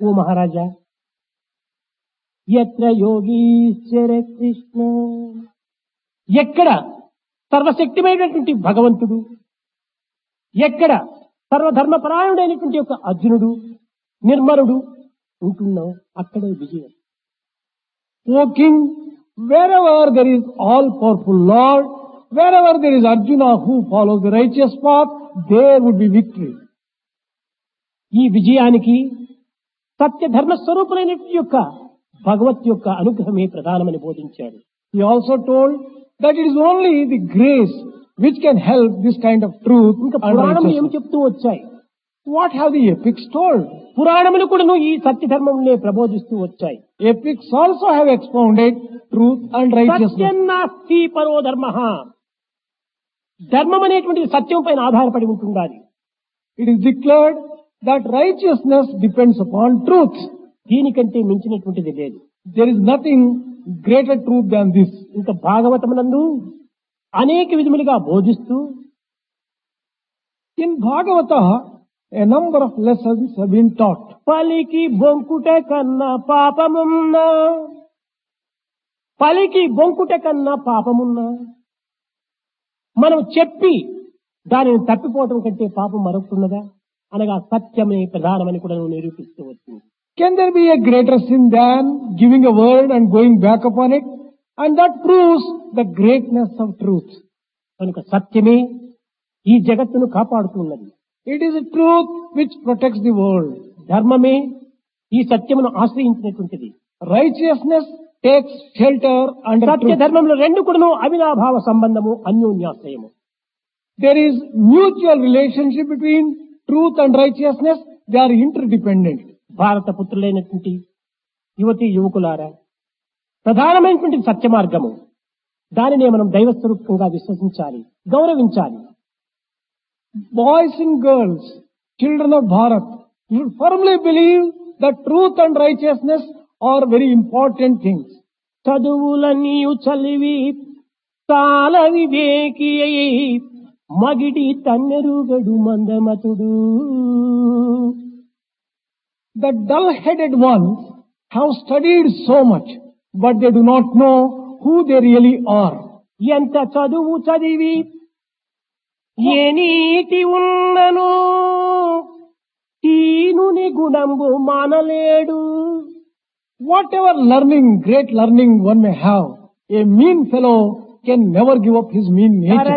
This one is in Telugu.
ఓ మహారాజా, ఎత్ర యోగీశ్వర కృష్ణ, ఎక్కడ సర్వశక్తిమైనటువంటి భగవంతుడు, ఎక్కడ సర్వధర్మపరాయణుడైనటువంటి ఒక అర్జునుడు, నిర్మలుడు ఉంటున్నావు, అక్కడే విజయం. O king, wherever there is all-powerful Lord, wherever there is Arjuna who follows the righteous path, there would be victory. ఈ విజయానికి సత్య ధర్మ స్వరూపులైనటువంటి యొక్క భగవత్ యొక్క అనుగ్రహమే ప్రధానమని బోధించాడు. He also told that it is only the grace which can help this kind of truth ఇంకా and పురాణములు ఏమి righteousness. చెప్తూ వచ్చాయి? What have the epics told? పురాణములు కూడా ఈ సత్య ధర్మమునే ప్రబోధిస్తూ వచ్చాయి. Epics also have expounded truth and righteousness. సత్యం నాస్తి పరో ధర్మ, ధర్మం అనేటువంటిది సత్యం పైన ఆధారపడి ఉంటుండాలి. It is declared that righteousness depends upon truth. దీనికంటే మించినటువంటిది లేదు. There is nothing greater truth than this. ఇంకా భాగవతమునందు అనేక విధములుగా బోధిస్తూ In Bhagavata, a number of lessons have been taught. పలికి బొంకుట కన్నా పాపమున్నా, పలికి బొంకుట కన్నా పాపమున్నా, మనం చెప్పి దానిని తప్పిపోవటం కంటే పాపం మరొకటున్నదా అనగా సత్యమే ప్రధానమని కూడా నిరూపిస్తూ వచ్చింది. Can there be a greater sin than giving a word and going back upon it? And that proves the greatness of truth. కనుక సత్యమే ఈ జగత్తును కాపాడుతున్నది. It is a truth which protects the world. ధర్మమే ఈ సత్యమును ఆశ్రయించినటువంటిది. Righteousness takes shelter under సత్య truth. ధర్మంలో రెండు కూడాను అవినాభావ సంబంధము, అన్యోన్యాశ్రయము. There is mutual relationship between truth and righteousness. They are interdependent. భారత పుత్రులైనటువంటి యువతి యువకులారా, ప్రధానమైనటువంటి సత్య మార్గము, దానినే మనం దైవస్వరూపంగా విశ్వసించాలి, గౌరవించాలి. Boys and girls, children of Bharat, you should firmly believe that truth and righteousness are very important things. చదువులన్నీయు చలివి చాలా వివేకి అయి మగిడి తన్నెరుగడు మందమతుడు. The dull-headed ones have studied so much, but they do not know who they really are. ఎంత చదువు చదివి ఏ నీతి ఉన్నను తీనుని గుణంబు మానలేడు. Whatever learning, great learning one may have, a mean fellow can never give up his mean nature.